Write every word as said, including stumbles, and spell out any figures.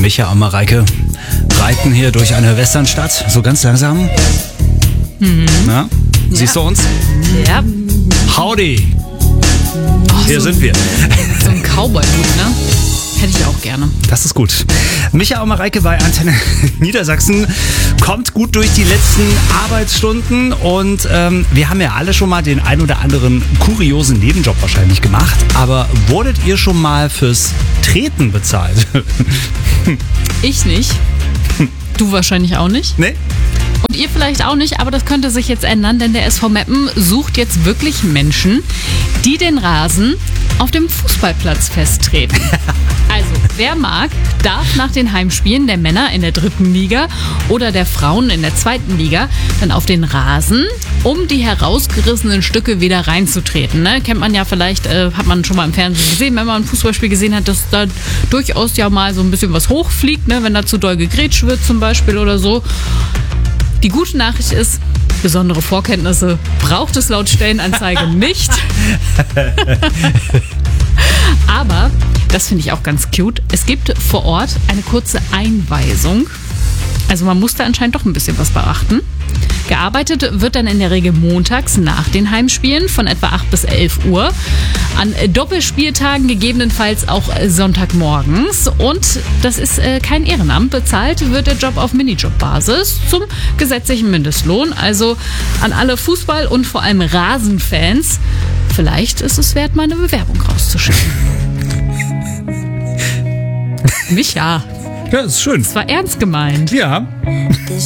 Micha und Mareike reiten hier durch eine Westernstadt, so ganz langsam. Mhm. Na, siehst Ja. du uns? Ja. Howdy! Oh, Hier so, sind wir. So ein Cowboy-Hut, ne? Hätte ich auch gerne. Das ist gut. Micha und Mareike bei Antenne Niedersachsen kommt gut durch die letzten Arbeitsstunden und ähm, wir haben ja alle schon mal den ein oder anderen kuriosen Nebenjob wahrscheinlich gemacht, aber wurdet ihr schon mal fürs Treten bezahlt? Ich nicht. Du wahrscheinlich auch nicht. Nee? Und ihr vielleicht auch nicht, aber das könnte sich jetzt ändern, denn der S V Meppen sucht jetzt wirklich Menschen, die den Rasen auf dem Fußballplatz festtreten. Also, wer mag, darf nach den Heimspielen der Männer in der dritten Liga oder der Frauen in der zweiten Liga dann auf den Rasen, um die herausgerissenen Stücke wieder reinzutreten. Ne? Kennt man ja vielleicht, äh, hat man schon mal im Fernsehen gesehen, wenn man ein Fußballspiel gesehen hat, dass da durchaus ja mal so ein bisschen was hochfliegt, ne? Wenn da zu doll gegrätscht wird zum Beispiel oder so. Die gute Nachricht ist, besondere Vorkenntnisse braucht es laut Stellenanzeige nicht. Aber, das finde ich auch ganz cute, es gibt vor Ort eine kurze Einweisung. Also man muss da anscheinend doch ein bisschen was beachten. Gearbeitet wird dann in der Regel montags nach den Heimspielen von etwa acht bis elf Uhr. An Doppelspieltagen gegebenenfalls auch Sonntagmorgens. Und das ist äh, kein Ehrenamt. Bezahlt wird der Job auf Minijobbasis zum gesetzlichen Mindestlohn. Also an alle Fußball- und vor allem Rasenfans. Vielleicht ist es wert, mal eine Bewerbung rauszuschicken. Micha, Ja, das ist schön. das war ernst gemeint. Ja.